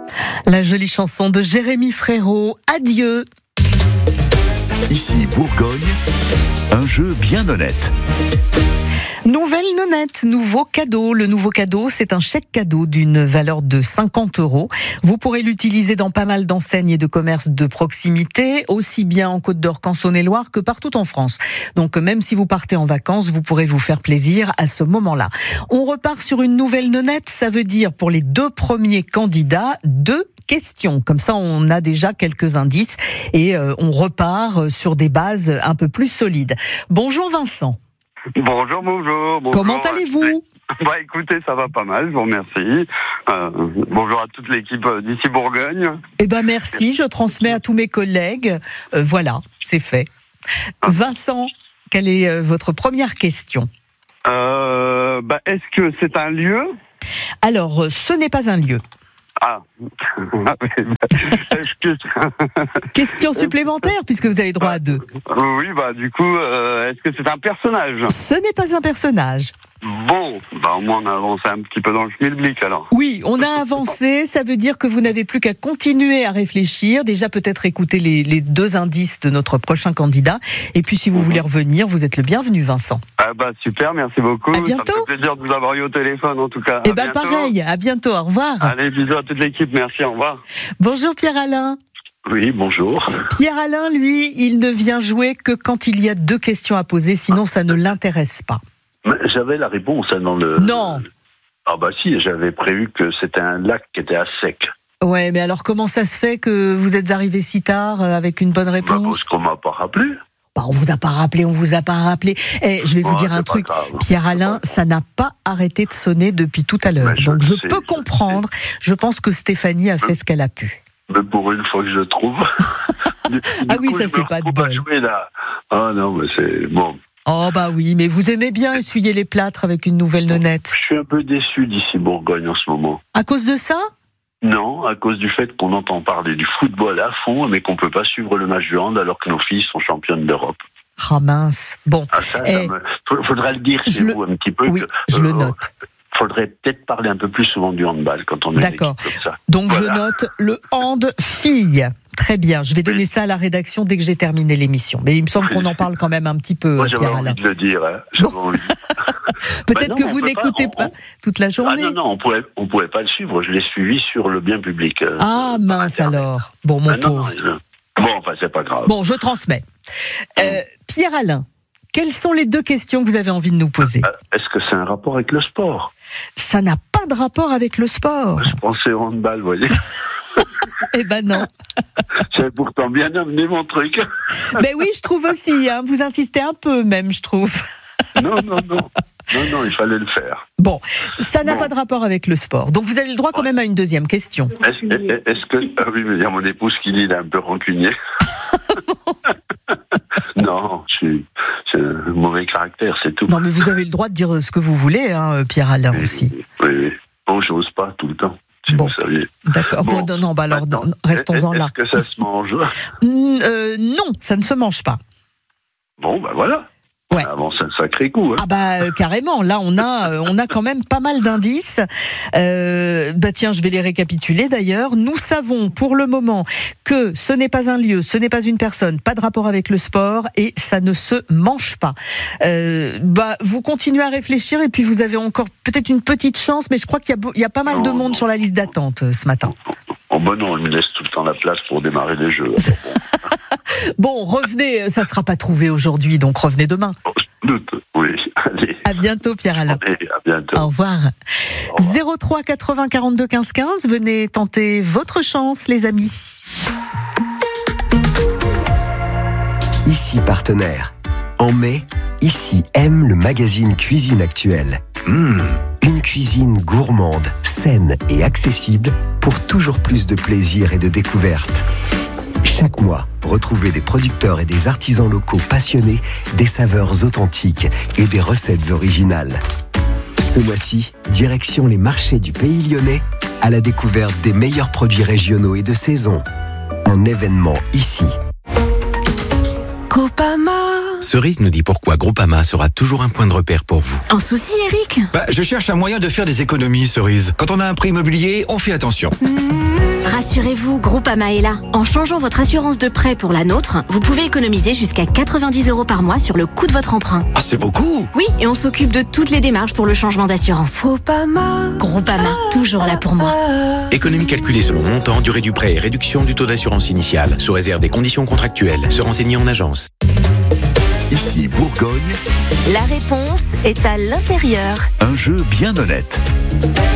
La jolie chanson de Jérémy Frérot, Adieu. Ici Bourgogne, un jeu bien honnête. Nouvelle nonnette, nouveau cadeau. Le nouveau cadeau, c'est un chèque cadeau d'une valeur de 50 €. Vous pourrez l'utiliser dans pas mal d'enseignes et de commerces de proximité, aussi bien en Côte d'Or qu'en Saône-et-Loire que partout en France. Donc même si vous partez en vacances, vous pourrez vous faire plaisir à ce moment-là. On repart sur une nouvelle nonnette, ça veut dire pour les 2 premiers candidats, 2 questions. Comme ça, on a déjà quelques indices et on repart sur des bases un peu plus solides. Bonjour Vincent. Bonjour. Comment allez-vous ? Écoutez, ça va pas mal, je vous remercie. Bonjour à toute l'équipe d'ici Bourgogne. Merci, je transmets à tous mes collègues. Voilà, c'est fait. Vincent, quelle est votre première question ? Est-ce que c'est un lieu ? Alors, ce n'est pas un lieu. Question supplémentaire, puisque vous avez droit à 2. Oui, du coup, est-ce que c'est un personnage ? Ce n'est pas un personnage. Bon, au moins on a avancé un petit peu dans le schmilblick alors. Oui, on a avancé, ça veut dire que vous n'avez plus qu'à continuer à réfléchir, déjà peut-être écouter les 2 indices de notre prochain candidat, et puis si vous voulez revenir, vous êtes le bienvenu Vincent. Super, merci beaucoup. À bientôt. Ça me fait plaisir de vous avoir eu au téléphone en tout cas. Pareil, à bientôt, au revoir. Allez, bisous à toute l'équipe, merci, au revoir. Bonjour Pierre-Alain. Oui, bonjour. Pierre-Alain, lui, il ne vient jouer que quand il y a 2 questions à poser, sinon ça ne l'intéresse pas. J'avais la réponse dans le... Non. Si, j'avais prévu que c'était un lac qui était à sec. Ouais, mais alors comment ça se fait que vous êtes arrivé si tard avec une bonne réponse ? Parce qu'on m'a pas rappelé. On vous a pas rappelé. Je vais vous dire un truc, Pierre-Alain, ça n'a pas arrêté de sonner depuis tout à l'heure. Donc je peux comprendre, je pense que Stéphanie a fait ce qu'elle a pu. Mais pour une fois que je le trouve... Ça c'est pas de bol. Non, mais c'est... Bon... Oui, mais vous aimez bien essuyer les plâtres avec une nouvelle nonnette. Je suis un peu déçu d'ici Bourgogne en ce moment. À cause de ça ? Non, à cause du fait qu'on entend parler du football à fond, mais qu'on peut pas suivre le match de hand alors que nos filles sont championnes d'Europe. Ah mince. Bon. Faudrait le dire chez vous un petit peu. Oui, je le note. Faudrait peut-être parler un peu plus souvent du handball quand on est D'accord. comme ça. Donc je note le hand fille. Très bien, je vais donner ça à la rédaction dès que j'ai terminé l'émission. Mais il me semble qu'on en parle quand même un petit peu, Moi, Pierre-Alain. Envie de le dire. J'avais envie. Peut-être que vous n'écoutez pas toute la journée. Non, on pouvait pas le suivre. Je l'ai suivi sur le bien public. Mince alors. Bon, mon pauvre. C'est pas grave. Bon, je transmets. Pierre-Alain, quelles sont les 2 questions que vous avez envie de nous poser ? Est-ce que c'est un rapport avec le sport ? Ça n'a pas de rapport avec le sport. Je pensais au handball, vous voyez. Non. J'avais pourtant bien amené mon truc. Mais oui, je trouve aussi. Vous insistez un peu même, je trouve. Non, il fallait le faire. Bon, ça n'a pas de rapport avec le sport. Donc vous avez le droit quand même à une 2e question. Est-ce que... oui, mais il y a mon épouse qui dit qu'il est un peu rancunier. Non, c'est un mauvais caractère, c'est tout. Non, mais vous avez le droit de dire ce que vous voulez, Pierre-Alain aussi. Oui. Bon, j'ose pas tout le temps. Si vous saviez. D'accord. Restons-en là. Est-ce que ça se mange ? Non, ça ne se mange pas. Bon, voilà. Ouais. C'est un sacré coup. Carrément. Là, on a quand même pas mal d'indices. Tiens, je vais les récapituler d'ailleurs. Nous savons pour le moment que ce n'est pas un lieu, ce n'est pas une personne, pas de rapport avec le sport et ça ne se mange pas. Vous continuez à réfléchir et puis vous avez encore peut-être une petite chance, mais je crois qu'il y a pas mal de monde sur la liste d'attente ce matin. Non, on me laisse tout le temps la place pour démarrer les jeux. Bon, revenez, ça ne sera pas trouvé aujourd'hui, donc revenez demain. Oui, allez. À bientôt, Pierre-Alain. À bientôt. Au revoir. 03 80 42 15 15, venez tenter votre chance, les amis. Ici Partenaire. En mai, Ici aime le magazine Cuisine Actuelle. Une cuisine gourmande, saine et accessible pour toujours plus de plaisir et de découverte. Chaque mois, retrouvez des producteurs et des artisans locaux passionnés, des saveurs authentiques et des recettes originales. Ce mois-ci, direction les marchés du Pays Lyonnais à la découverte des meilleurs produits régionaux et de saison. Un événement ici. Copama. Cerise nous dit pourquoi Groupama sera toujours un point de repère pour vous. Un souci, Eric ? Je cherche un moyen de faire des économies, Cerise. Quand on a un prêt immobilier, on fait attention. Rassurez-vous, Groupama est là. En changeant votre assurance de prêt pour la nôtre, vous pouvez économiser jusqu'à 90 € par mois sur le coût de votre emprunt. Ah, c'est beaucoup! Oui, et on s'occupe de toutes les démarches pour le changement d'assurance. Groupama, toujours là pour moi. Économie calculée selon montant, durée du prêt et réduction du taux d'assurance initiale, sous réserve des conditions contractuelles. Se renseigner en agence. Ici Bourgogne, La réponse est à l'intérieur. un jeu bien honnête.